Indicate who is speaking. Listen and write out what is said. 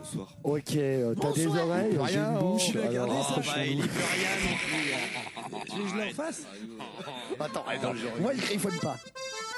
Speaker 1: Bonsoir.
Speaker 2: Ok, t'as des oreilles, j'ai une bouche.
Speaker 3: Il peut regarder
Speaker 2: alors,
Speaker 3: ça.
Speaker 2: rapprochons-nous.
Speaker 3: Il peut rien non plus. Tu veux que je le refasse?
Speaker 2: Attends, moi il griffonne pas.